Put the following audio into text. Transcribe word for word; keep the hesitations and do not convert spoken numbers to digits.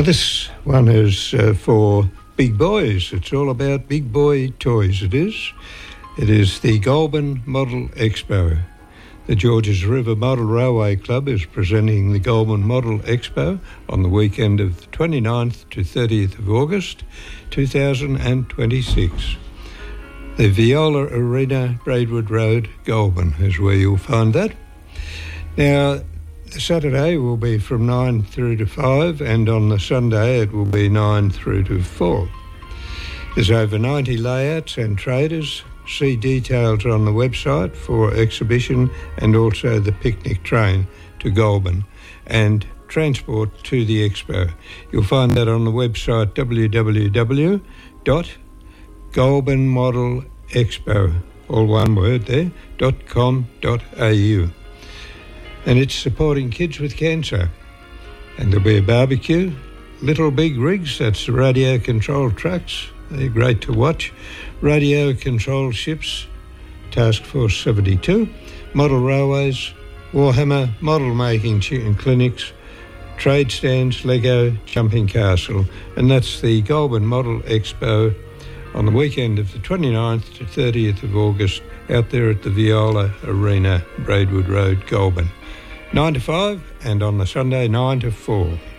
Now this one is uh, for big boys. It's all about big boy toys, it is. It is the Goulburn Model Expo. The Georges River Model Railway Club is presenting the Goulburn Model Expo on the weekend of the twenty-ninth to thirtieth of August two thousand twenty-six. The Viola Arena, Braidwood Road, Goulburn is where you'll find that. Now, the Saturday will be from nine through to five, and on the Sunday it will be nine through to four. There's over ninety layouts and traders. See details on the website for exhibition and also the picnic train to Goulburn and transport to the expo. You'll find that on the website w w w dot goulburn model expo, all one word there, dot com dot a u. And it's supporting kids with cancer. And there'll be a barbecue, Little Big Rigs, that's the radio controlled trucks. They're great to watch. Radio controlled ships, Task Force seventy-two, model railways, Warhammer, model making and clinics, trade stands, Lego, jumping castle. And that's the Goulburn Model Expo on the weekend of the twenty-ninth to thirtieth of August out there at the Viola Arena, Braidwood Road, Goulburn. nine to five, and on the Sunday nine to four.